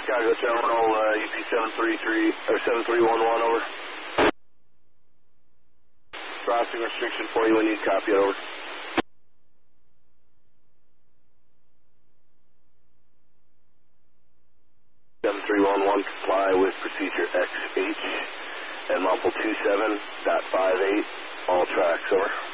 Chicago Terminal, UP 733, or 7311, over. Crossing restriction for you when you copy it, over. Comply with procedure XH and Mumble 27.58, all tracks, over.